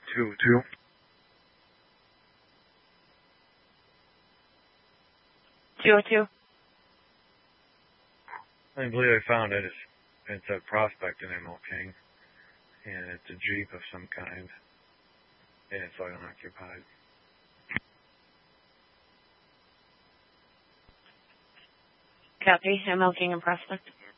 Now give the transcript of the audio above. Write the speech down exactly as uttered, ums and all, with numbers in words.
two two. two oh two. I believe I found it. It's, it's a Prospect in Emerald King. And it's a Jeep of some kind. And it's unoccupied. Copy. Emerald King and Prospect.